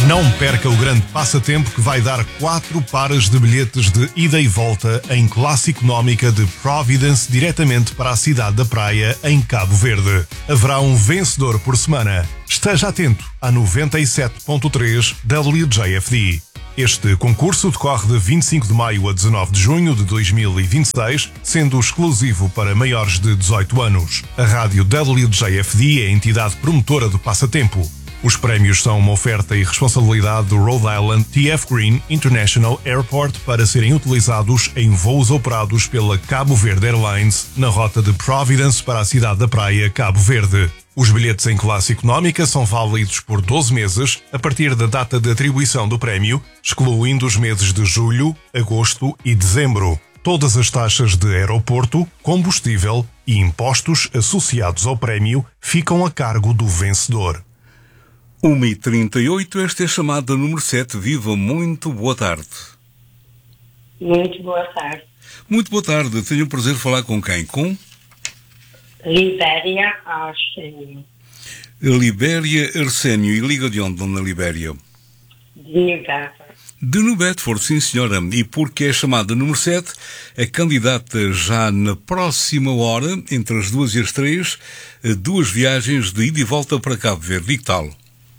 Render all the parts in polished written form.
Não perca o grande passatempo que vai dar 4 pares de bilhetes de ida e volta em classe económica de Providence diretamente para a cidade da Praia, em Cabo Verde. Haverá um vencedor por semana. Esteja atento a 97.3 WJFD. Este concurso decorre de 25 de maio a 19 de junho de 2026, sendo exclusivo para maiores de 18 anos. A rádio WJFD é a entidade promotora do passatempo. Os prémios são uma oferta e responsabilidade do Rhode Island TF Green International Airport para serem utilizados em voos operados pela Cabo Verde Airlines na rota de Providence para a cidade da Praia, Cabo Verde. Os bilhetes em classe económica são válidos por 12 meses a partir da data de atribuição do prémio, excluindo os meses de julho, agosto e dezembro. Todas as taxas de aeroporto, combustível e impostos associados ao prémio ficam a cargo do vencedor. 1h38, esta é a chamada número 7. Viva, muito boa tarde. Muito boa tarde. Muito boa tarde. Tenho o prazer de falar com quem? Com? Libéria Arsénio. Libéria Arsénio. E liga de onde, dona Libéria? De New Bedford. De New Bedford, sim senhora. E porque é chamada número 7, a candidata já na próxima hora, entre as 2 e as 3, 2 viagens de ida e volta para Cabo Verde. E que tal?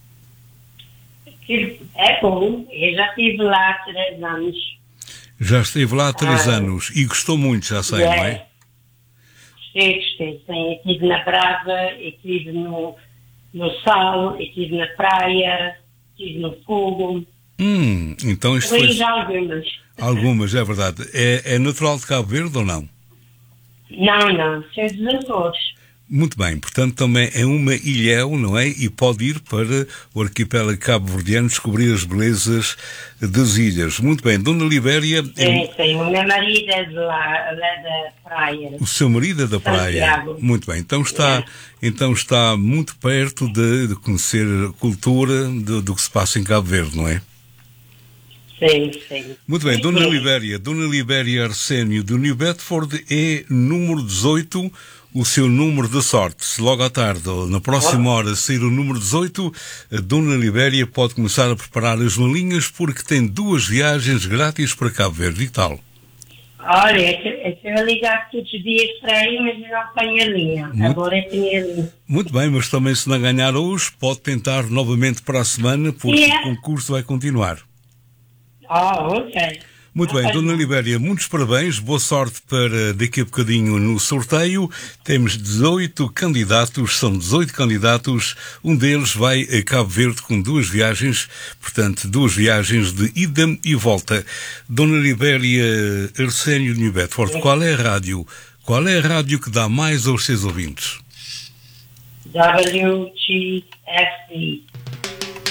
É bom, eu já estive lá há 3 anos. Já esteve lá há 3 anos e gostou muito, já sei, não é? Gostei. Eu estive na Brava, eu estive no Sal, eu estive na Praia, estive no Fogo. Então isto foi... já algumas. Algumas, é verdade. É natural de Cabo Verde ou não? Não, sou dos Açores. Muito bem, portanto também é uma ilhéu, não é? E pode ir para o arquipélago cabo-verdiano descobrir as belezas das ilhas. Muito bem, dona Libéria... Sim, o meu marido é de lá da Praia. O seu marido é da Praia? Santiago. Muito bem, então está muito perto de conhecer a cultura do que se passa em Cabo Verde, não é? Sim. Muito bem, dona Libéria Arsénio do New Bedford é número 18, o seu número de sorte. Se logo à tarde ou na próxima hora sair o número 18, a dona Libéria pode começar a preparar as malinhas porque tem 2 viagens grátis para Cabo Verde e tal. Olha, eu ligar todos os dias para aí, mas eu não tenho a linha. Agora eu tenho a linha. Muito bem, mas também se não ganhar hoje, pode tentar novamente para a semana porque o concurso vai continuar. Ok. Muito bem, dona Libéria, muitos parabéns, boa sorte para daqui a bocadinho no sorteio. Temos 18 candidatos, são 18 candidatos, um deles vai a Cabo Verde com 2 viagens, portanto 2 viagens de ida e volta. Dona Libéria Arsénio de New Bedford, qual é a rádio que dá mais aos seus ouvintes? WGFD.